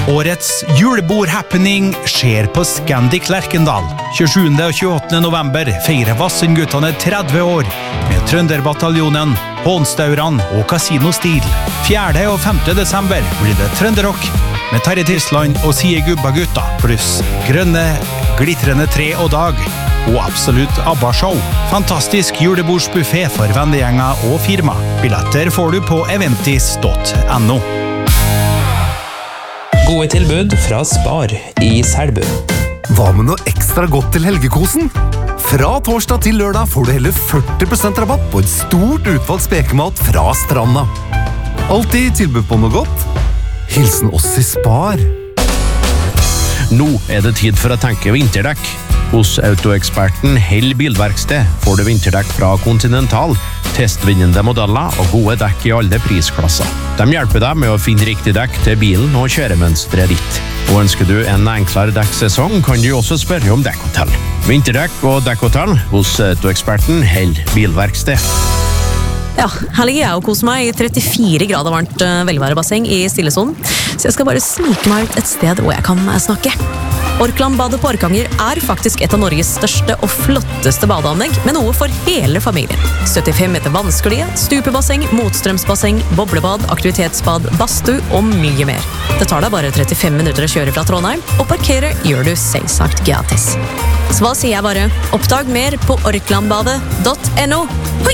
Årets julebord-happening skjer på Scandic Lerkendal. 27. og 28. november feirer Vassendguttene 30 år med Trønderbataljonen, Hånstauran og Casino Stil. 4. og 5. desember blir det Trønderrock med Terje Tysland og Sie Gubba Gutta, pluss grønne, glitrende tre og dag og absolutt ABBA-show. Fantastisk julebordsbuffet for vennegjenger og firma. Billetter får du på eventis.no. Gode tilbud fra Spar i Selbu. Hva med noe ekstra godt til helgekosen? Fra torsdag til lørdag får du hele 40% rabatt på et stort utvalgt spekemat fra Stranda. Alltid tilbud på noe godt. Hilsen oss i Spar. Nå det tid for å tenke vinterdekk. Hos autoeksperten Hell Bilverksted får du vinterdekk fra Continental, testvinnende modeller og gode dekk i alle prisklasser. De hjelper deg med å finne riktig dekk til bilen og kjøremønstret ditt. Og ønsker du en enklere dekksesong, kan du også spørre om dekkhotell. Vinterdekk og dekkhotell hos autoeksperten Hell Bilverksted. Ja, her ligger jeg og koser meg i 34 grader varmt velværebasseng i Stillesonen, så jeg skal bare snike meg ut et sted hvor jeg kan snakke. Orkland-badet på Orkanger faktisk et av Norges største og flotteste badeanlegg, med noe for hele familien. 75 meter vannsklie, stupebasseng, motstrømsbasseng, boblebad, aktivitetsbad, badstue og mye mer. Det tar deg bare 35 minutter å kjøre fra Trondheim, og parkere gjør du selvsagt gratis. Så hva sier jeg bare? Oppdag mer på orklandbadet.no. Hoi!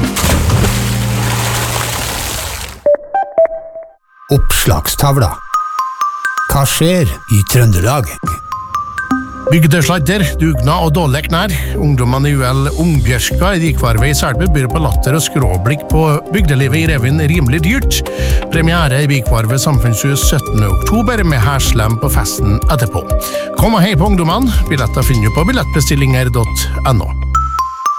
Oppslagstavla. Hva skjer i Trøndelag? Bygdesladder, dugnad og dårlig knær. Ungdommene i UL Ungbjørska i Rikvarve i Selbu byr på latter og skråblikk på bygdelivet i Revin rimelig dyrt. Premiere i Rikvarve samfunnshus 17. oktober med herslem på festen etterpå. Kom og hei på ungdommene. Billetter finner du på billettbestillinger.no.